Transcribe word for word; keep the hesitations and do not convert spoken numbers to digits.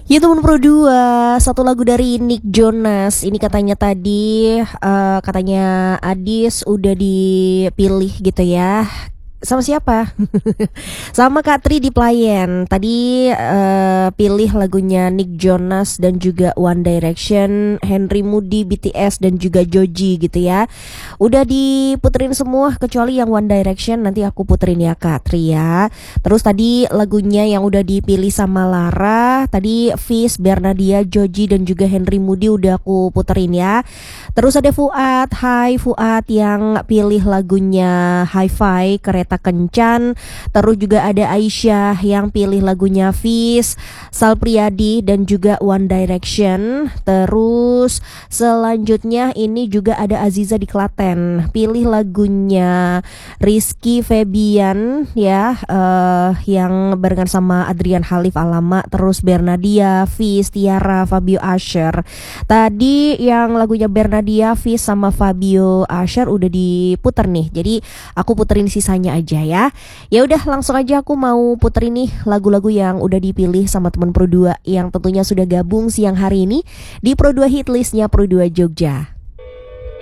Ya teman Pro dua, satu lagu dari Nick Jonas. Ini katanya tadi eh, katanya Adis udah dipilih gitu ya. Sama siapa? Sama Kak Tri di Playen. Tadi eh, pilih lagunya Nick Jonas dan juga One Direction, Henry Moody, B T S dan juga Joji gitu ya. Udah diputerin semua kecuali yang One Direction, nanti aku puterin ya Kak Tri ya. Terus tadi lagunya yang udah dipilih sama Lara, tadi Fizz, Bernadia, Joji dan juga Henry Moody udah aku puterin ya. Terus ada Fuad, Hai Fuad yang pilih lagunya Hi-Fi Kereta Kencan. Terus juga ada Aisyah yang pilih lagunya Fizz, Sal Priadi dan juga One Direction. Terus selanjutnya ini juga ada Aziza di Klaten, pilih lagunya Rizky Febian ya, uh, yang barengan sama Adrian Halif Alama. Terus Bernadia, Fizz, Tiara, Fabio Asher. Tadi yang lagunya Bernadia, Fizz sama Fabio Asher udah diputer nih, jadi aku puterin sisanya aja ya. Ya udah langsung aja aku mau puterin nih lagu-lagu yang udah dipilih sama teman Pro dua yang tentunya sudah gabung siang hari ini di Pro dua Hitlistnya Pro dua Jogja.